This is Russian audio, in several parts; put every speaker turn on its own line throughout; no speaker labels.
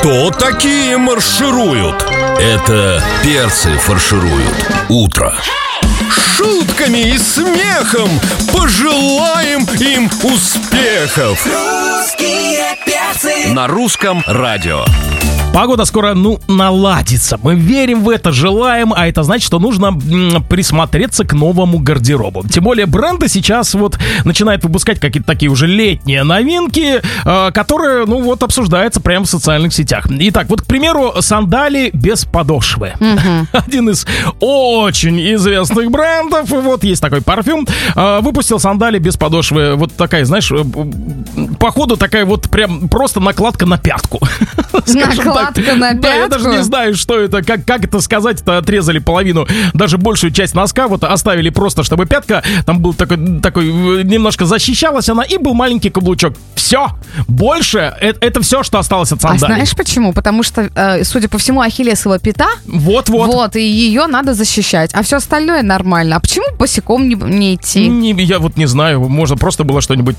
Кто такие маршируют? Это перцы фаршируют утро. Шутками и смехом пожелаем им успехов.
Русские перцы.
На русском радио.
Погода скоро, наладится. Мы верим в это, желаем, а это значит, что нужно присмотреться к новому гардеробу. Тем более бренды сейчас начинают выпускать какие-то такие уже летние новинки, которые, обсуждаются прямо в социальных сетях. Итак, к примеру, сандали без подошвы. Один из очень известных брендов, есть такой парфюм, выпустил сандали без подошвы. Вот такая, знаешь, походу такая прям просто накладка на пятку.
Накладка на пятку?
Да, я даже не знаю, что это, как это сказать-то, отрезали половину, даже большую часть носка, оставили просто, чтобы пятка, там был такой немножко защищалась она, и был маленький каблучок. Все, больше, это все, что осталось от сандалий.
А знаешь почему? Потому что, судя по всему, ахиллесова пята, и ее надо защищать, а все остальное нормально. А почему босиком не идти?
Я не знаю, можно просто было что-нибудь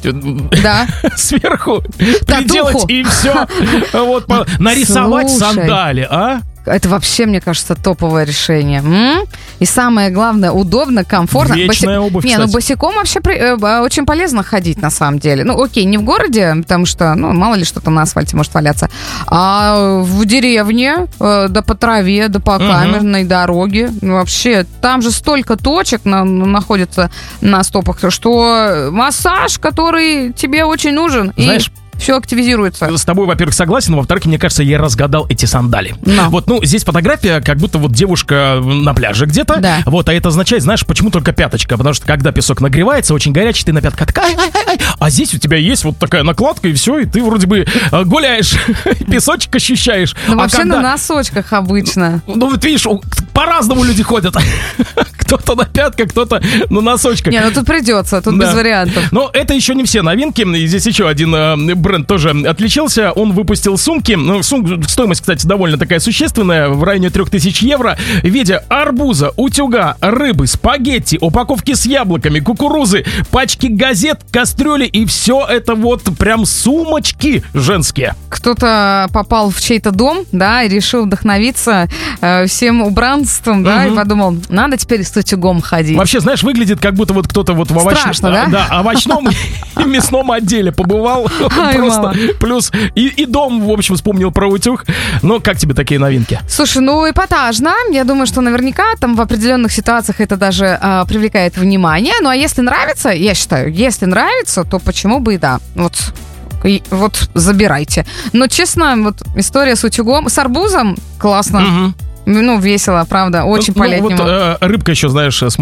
сверху приделать, и все. Нарисовать сандали,
Это вообще, мне кажется, топовое решение. И самое главное, удобно, комфортно.
Вечная обувь, кстати.
Босиком вообще очень полезно ходить, на самом деле. Окей, не в городе, потому что, мало ли что-то на асфальте может валяться, а в деревне, да по траве, да по камерной дороге. Вообще, там же столько точек находится на стопах, что массаж, который тебе очень нужен.
Знаешь,
все активизируется.
С тобой, во-первых, согласен, во-вторых, мне кажется, я разгадал эти сандали. Здесь фотография, как будто девушка на пляже где-то.
Да.
А это означает, знаешь, почему только пяточка? Потому что когда песок нагревается, очень горячий, ты на пятках такая, а здесь у тебя есть такая накладка, и все, и ты вроде бы гуляешь, песочек ощущаешь.
Вообще на носочках обычно.
Видишь, по-разному люди ходят. Кто-то на пятках, кто-то на носочках.
Тут придется, тут без вариантов.
Но это еще не все новинки. Здесь еще один бренд тоже отличился. Он выпустил сумки. Стоимость, кстати, довольно такая существенная, в районе 3000 евро. В виде арбуза, утюга, рыбы, спагетти, упаковки с яблоками, кукурузы, пачки газет, кастрюли. И все это прям сумочки женские.
Кто-то попал в чей-то дом, и решил вдохновиться всем убранством, и подумал, надо теперь с утюгом ходить.
Вообще, знаешь, выглядит, как будто кто-то в овощном и мясном отделе побывал. Просто плюс и дом, в общем, вспомнил про утюг. Как тебе такие новинки?
Слушай, эпатажно. Я думаю, что наверняка там в определенных ситуациях это даже привлекает внимание. А если нравится, я считаю, если нравится, то почему бы и да. Забирайте. Но, честно, история с утюгом, с арбузом классно. Весело, правда, очень по-летнему.
Рыбка еще, знаешь,